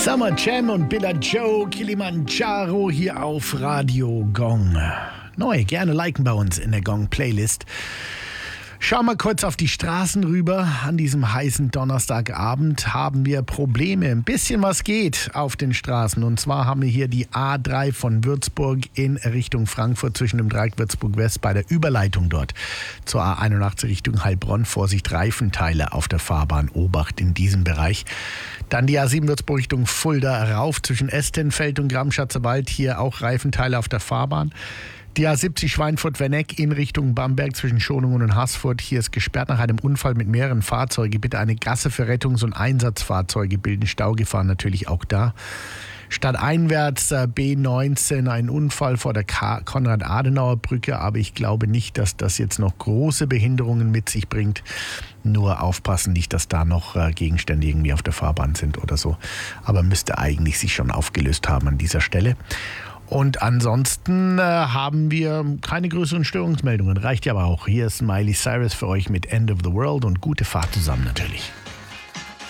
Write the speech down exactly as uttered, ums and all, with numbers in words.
Summer Jam und Billa Joe, Kilimanjaro hier auf Radio Gong. Neu, gerne liken bei uns in der Gong-Playlist. Schauen wir kurz auf die Straßen rüber. An diesem heißen Donnerstagabend haben wir Probleme. Ein bisschen was geht auf den Straßen. Und zwar haben wir hier die A drei von Würzburg in Richtung Frankfurt zwischen dem Dreieck Würzburg West bei der Überleitung dort zur A einundachtzig Richtung Heilbronn. Vorsicht, Reifenteile auf der Fahrbahn. Obacht in diesem Bereich. Dann die A sieben Würzburg Richtung Fulda rauf zwischen Estenfeld und Gramschatzer Wald. Hier auch Reifenteile auf der Fahrbahn. Die A siebzig Schweinfurt-Werneck in Richtung Bamberg zwischen Schonungen und Haßfurt. Hier ist gesperrt nach einem Unfall mit mehreren Fahrzeugen. Bitte eine Gasse für Rettungs- und Einsatzfahrzeuge bilden. Staugefahren natürlich auch da. Stadteinwärts B neunzehn, ein Unfall vor der Konrad-Adenauer-Brücke. Aber ich glaube nicht, dass das jetzt noch große Behinderungen mit sich bringt. Nur aufpassen, nicht, dass da noch Gegenstände irgendwie auf der Fahrbahn sind oder so. Aber müsste eigentlich sich schon aufgelöst haben an dieser Stelle. Und ansonsten äh, haben wir keine größeren Störungsmeldungen. Reicht ja aber auch. Hier ist Miley Cyrus für euch mit End of the World und gute Fahrt zusammen natürlich.